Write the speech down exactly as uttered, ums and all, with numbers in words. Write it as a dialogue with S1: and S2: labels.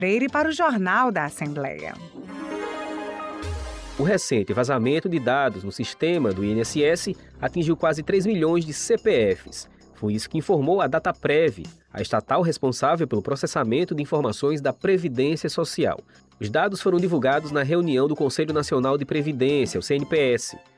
S1: Freire para o Jornal da Assembleia.
S2: O recente vazamento de dados no sistema do I N S S atingiu quase três milhões de C P Fs. Foi isso que informou a Dataprev, a estatal responsável pelo processamento de informações da Previdência Social. Os dados foram divulgados na reunião do Conselho Nacional de Previdência, o C N P S.